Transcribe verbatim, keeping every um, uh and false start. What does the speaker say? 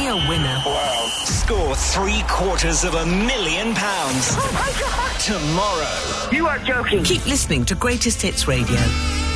a winner. Wow. Score three quarters of a million pounds. Oh, my God. Tomorrow. You are joking. Keep listening to Greatest Hits Radio.